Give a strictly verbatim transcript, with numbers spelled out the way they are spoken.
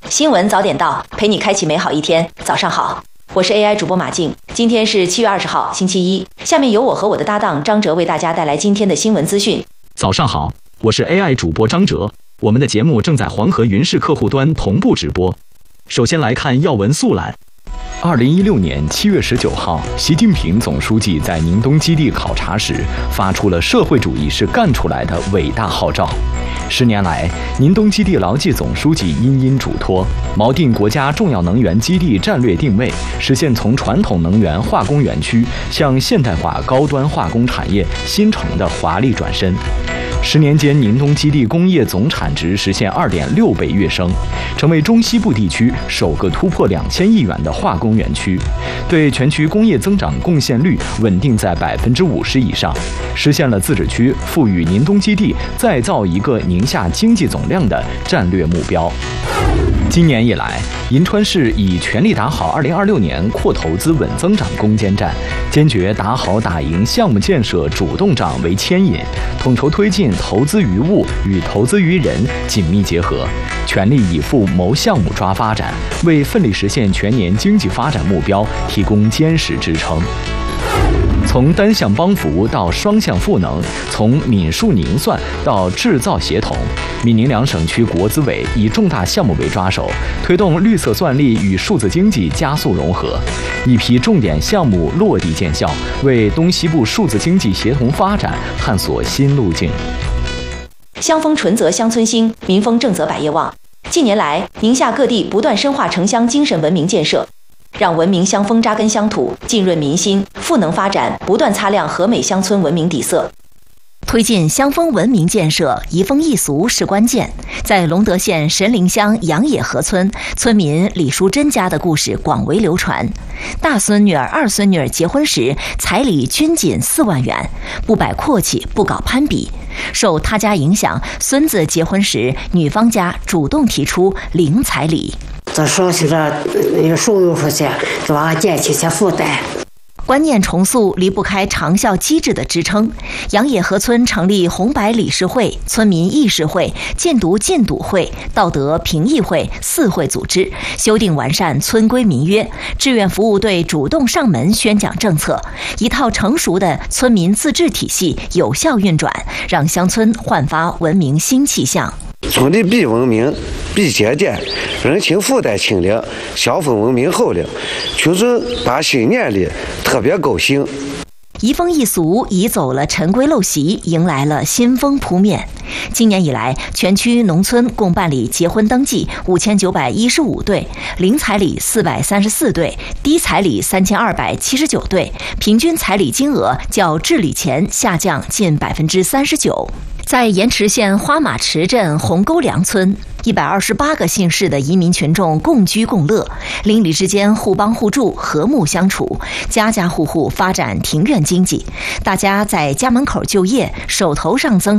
新闻早点到，陪你开启美好一天。早上好，我是 A I 主播马静，今天是七月二十号，星期一。下面由我和我的搭档张哲为大家带来今天的新闻资讯。 早上好，我是 A I 主播张哲，我们的节目正在黄河云视客户端同步直播。首先来看要闻速览。 二零一六年七月十九号，习近平总书记在宁东基地考察时，发出了社会主义是干出来的伟大号召。十年来，宁东基地牢记总书记殷殷嘱托，锚定国家重要能源基地战略定位，实现从传统能源化工园区向现代化高端化工产业新城的华丽转身。十年间，宁东基地工业总产值实现二点六倍跃升，成为中西部地区首个突破两千亿元的化工园区，对全区工业增长贡献率稳定在百分之五十以上，实现了自治区赋予宁东基地再造一个宁夏经济总量的战略目标。今年以来，银川市以全力打好二零二六年扩投资稳增长攻坚战，坚决打好打赢项目建设主动仗为牵引，统筹推进投资于物与投资于人紧密结合，全力以赴谋项目抓发展，为奋力实现全年经济发展目标提供坚实支撑。从单项帮扶到双向赋能，从闽数凝算到制造协同，闽宁两省区国资委以重大项目为抓手，推动绿色算力与数字经济加速融合，一批重点项目落地见效，为东西部数字经济协同发展探索新路径。 乡风纯则乡村兴，民风正则百业旺。近年来，宁夏各地不断深化城乡精神文明建设，让文明乡风扎根乡土，浸润民心，赋能发展，不断擦亮和美乡村文明底色。推进乡风文明建设，移风易俗是关键。在隆德县神陵乡杨野河村，村民李淑珍家的故事广为流传。大孙女儿、二孙女儿结婚时，彩礼均仅四万元，不摆阔气，不搞攀比。受他家影响，孙子结婚时，女方家主动提出零彩礼。 这双休着那个收入出去，给娃减轻些负担。 观念重塑离不开长效机制的支撑。杨野河村成立红白理事会、村民议事会、禁毒禁赌会、道德评议会四会组织，修订完善村规民约，志愿服务队主动上门宣讲政策，一套成熟的村民自治体系有效运转，让乡村焕发文明新气象。 村里必文明、必节俭，人情负担轻灵，乡风文明厚灵，群众把新年里特别高兴。 移风易俗，移走了陈规陋习，迎来了新风扑面。今年以来，全区农村共办理结婚登记五千九百一十五对，零彩礼四百三十四对，低彩礼三千二百七十九对，平均彩礼金额较治理前下降近百分之三十九。在盐池县花马池镇红沟梁村，一百二十八个姓氏的移民群众共居共乐，邻里之间互帮互助，和睦相处，家家户户发展庭院经济，大家在家门口就业，手头上增